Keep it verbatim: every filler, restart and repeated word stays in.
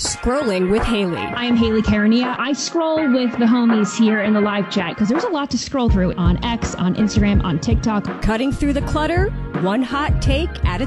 Scrolling with Haley. I am Haley Carania. I scroll with the homies here in the live chat because there's a lot to scroll through on X, on Instagram, on TikTok. Cutting through the clutter, one hot take at a